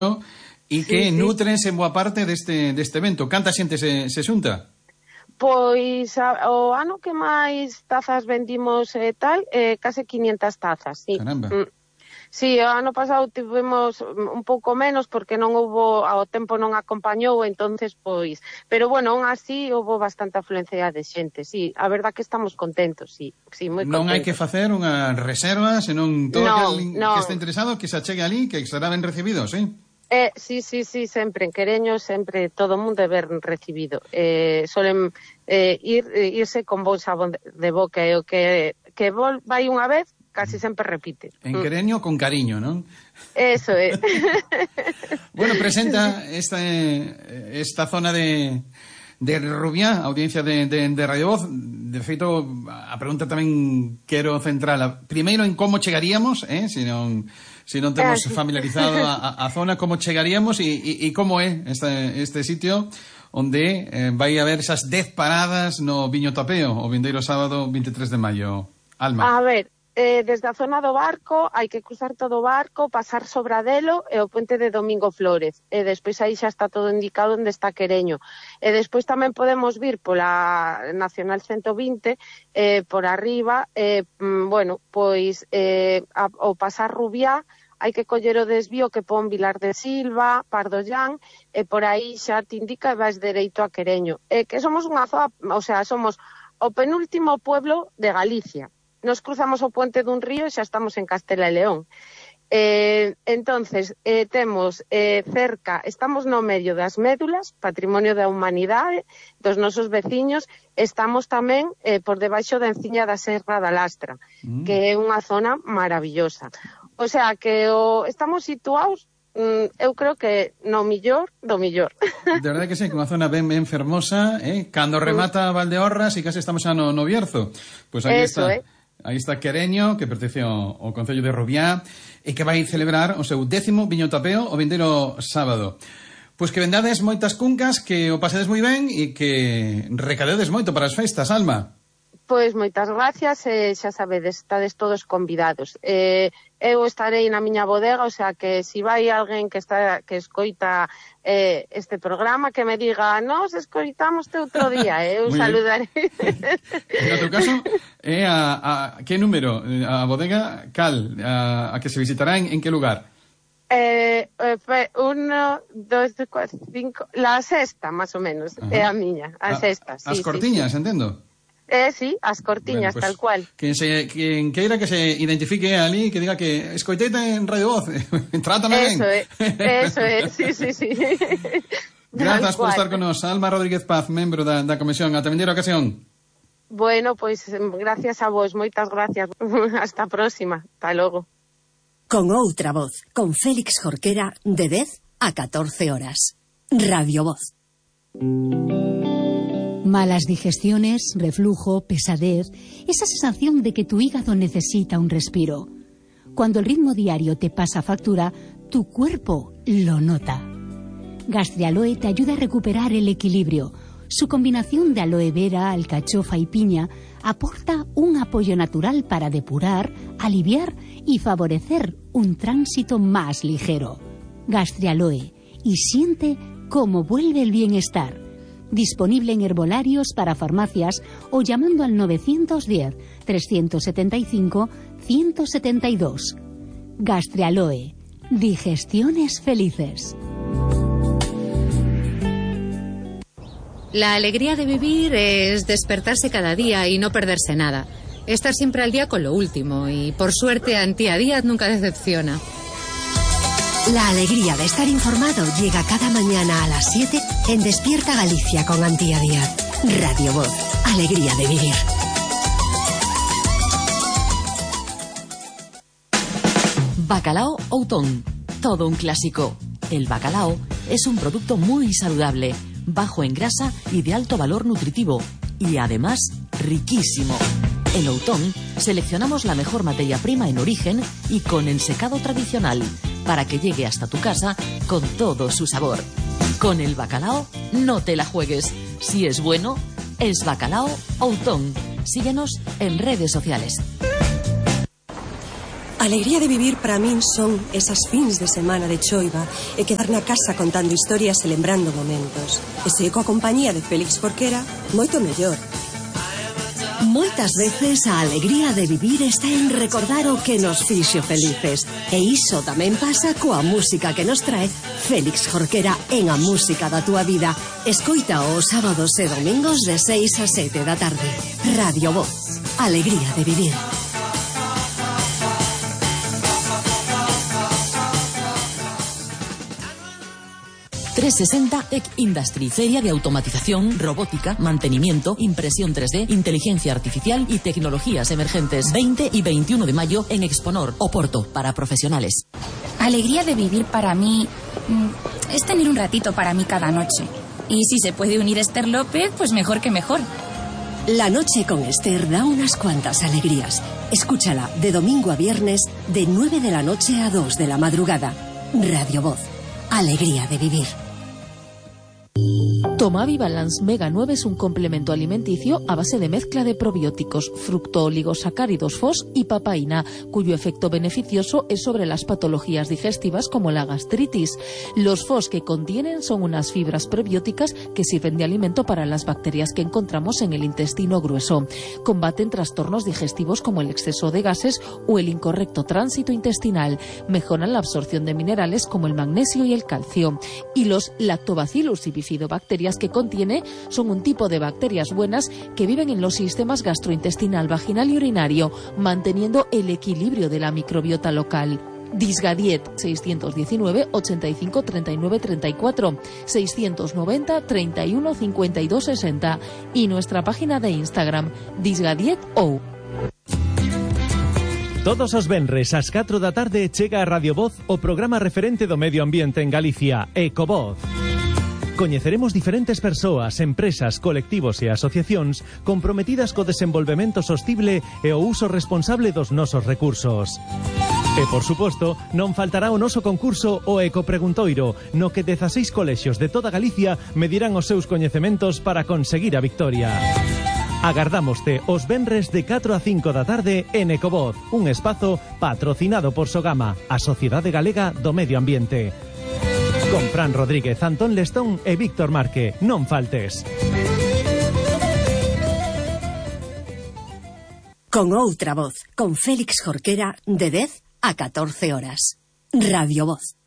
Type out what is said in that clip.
e que nutrense en boa parte deste evento. Canta xente se xunta? Pois o ano que máis tazas vendimos case 500 tazas, sí. Caramba. Sí, o ano pasado tivemos un pouco menos porque non houbo, ao tempo non acompañou, entonces pois, pero bueno, aún así houbo bastante afluencia de xente, sí, a verdad que estamos contentos, sí, moi contentos. Non hai que facer unha reserva, senón todo aquel que este interesado que se achegue ali, que será ben recibido, sí? Sí, sempre, en Quereño, sempre todo o mundo é ben recibido. Solen irse con bon sabón de boca, e o que vai unha vez, casi sempre repite. En Quereño con cariño, non? Eso é. Bueno, presenta esta zona de Rubiá, audiencia de Radio Voz. De feito, a pregunta tamén quero centrala primeiro en como chegaríamos, se non temos familiarizado a zona, como chegaríamos e como é este sitio onde vai haber esas 10 paradas no Viño Tapeo o vindeiro sábado 23 de maio. Alma. A ver, desde a zona do barco hai que cruzar todo o barco, pasar Sobradelo e o puente de Domingo Flórez, e despois aí xa está todo indicado onde está Quereño, e despois tamén podemos vir pola Nacional 120 por arriba, bueno, pois ao pasar Rubiá hai que coller o desvío que pon Vilar de Silva, Pardollán, e por aí xa te indica e vais dereito a Quereño, que somos unha zona, o sea, somos o penúltimo pueblo de Galicia. Nos cruzamos o puente dun río e xa estamos en Castela e León. Entonces, temos cerca, estamos no medio das Médulas, Patrimonio da Humanidade, dos nosos veciños, estamos tamén por debaixo da enciña da Serra da Lastra, que é unha zona maravillosa. O sea, que estamos situados, eu creo que no millor do millor. De verdade que sí, que unha zona ben fermosa, cando remata Valdeorras e case estamos xa no Bierzo. Pois aí está. Aí está Quereño, que pertence ao Concello de Rubiá, e que vai celebrar o seu 10º Viño Tapeo o vindeiro sábado. Pois que vendades moitas cuncas, que o pasedes moi ben e que recadedes moito para as festas, Alma. Pois moitas gracias, xa sabedes, estades todos convidados. Eu estarei na miña bodega, o sea que se vai alguén que escoita este programa, que me diga, nos escoitamos outro día, eu saludarei. No teu caso, que número? A bodega cal? A que se visitará en que lugar? 1, 2, 4, 5, la sexta, más o menos, é a miña, a sexta. As cortiñas, entendo? Sí, as cortiñas, bueno, pues, tal cual. Quen queira que se identifique ali, que diga que escoiteite en Radio Voz, trátame ben. Eso é, sí. Grazas por estar con nos, Alma Rodríguez Paz, membro da comisión. Ata vindeira ocasión. Bueno, pois gracias a vos, moitas gracias. Hasta a próxima, hasta logo. Con outra voz, con Félix Jorquera, de 10 a 14 horas. Radio Voz. Malas digestiones, reflujo, pesadez, esa sensación de que tu hígado necesita un respiro. Cuando el ritmo diario te pasa factura, tu cuerpo lo nota. Gastrialoe te ayuda a recuperar el equilibrio. Su combinación de aloe vera, alcachofa y piña aporta un apoyo natural para depurar, aliviar y favorecer un tránsito más ligero. Gastrialoe, y siente cómo vuelve el bienestar. Disponible en herbolarios para farmacias o llamando al 910-375-172. Gastrialoe. Digestiones felices. La alegría de vivir es despertarse cada día y no perderse nada. Estar siempre al día con lo último y, por suerte, Antía Díaz nunca decepciona. La alegría de estar informado llega cada mañana a las 7 en Despierta Galicia con Antía Díaz. Radio Voz. Alegría de vivir. Bacalao Outón. Todo un clásico. El bacalao es un producto muy saludable, bajo en grasa y de alto valor nutritivo. Y además, riquísimo. En Outón seleccionamos la mejor materia prima en origen y con ensecado tradicional, para que llegue hasta tu casa con todo su sabor. Con el bacalao no te la juegues. Si es bueno, es Bacalao Outón. Síguenos en redes sociales. A alegría de vivir para min son esas fins de semana de choiva e quedar na casa contando historias e lembrando momentos. E se coa compañía de Félix Jorquera, moito mellor. Moitas veces a alegría de vivir está en recordar o que nos fixo felices. E iso tamén pasa coa música que nos trae Félix Jorquera en A Música da Túa Vida. Escoita os sábados e domingos de 6 a 7 da tarde. Radio Voz. Alegría de vivir. 360 Tech Industry, feria de automatización, robótica, mantenimiento, impresión 3D, inteligencia artificial y tecnologías emergentes. 20 y 21 de mayo en Exponor, Oporto, para profesionales. Alegría de vivir para mí es tener un ratito para mí cada noche. Y si se puede unir Esther López, pues mejor que mejor. La noche con Esther da unas cuantas alegrías. Escúchala de domingo a viernes de 9 de la noche a 2 de la madrugada. Radio Voz. Alegría de vivir. Tomavi Balance Mega 9 es un complemento alimenticio a base de mezcla de probióticos, fructooligosacáridos FOS y papaína, cuyo efecto beneficioso es sobre las patologías digestivas como la gastritis. Los FOS que contienen son unas fibras prebióticas que sirven de alimento para las bacterias que encontramos en el intestino grueso. Combaten trastornos digestivos como el exceso de gases o el incorrecto tránsito intestinal. Mejoran la absorción de minerales como el magnesio y el calcio. Y los lactobacillus y bifidobacterias que contiene son un tipo de bacterias buenas que viven en los sistemas gastrointestinal, vaginal y urinario, manteniendo el equilibrio de la microbiota local. Disgadiet 619 85 39 34 690 31 52 60 y nuestra página de Instagram disgadietou. Todos os venres ás 4 da tarde chega a Radio Voz o programa referente do medio ambiente en Galicia, Ecovoz. Coñeceremos diferentes persoas, empresas, colectivos e asociacións comprometidas co desenvolvemento sostible e o uso responsable dos nosos recursos. E, por suposto, non faltará o noso concurso o Ecopreguntoiro, no que 16 colexios de toda Galicia medirán os seus coñecementos para conseguir a victoria. Agardámoste os venres de 4 a 5 da tarde en Ecovoz, un espazo patrocinado por Sogama, a Sociedade Galega do Medio Ambiente. Con Fran Rodríguez, Antón Lestón e Víctor Marque. Non faltes. Con outra voz, con Félix Jorquera, de 10 a 14 horas. Radio Voz.